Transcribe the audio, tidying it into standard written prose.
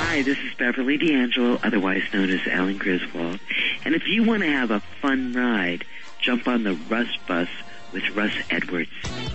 Hi, this is Beverly D'Angelo, otherwise known as Alan Griswold. And if you want to have a fun ride, jump on the Russ Bus with Russ Edwards.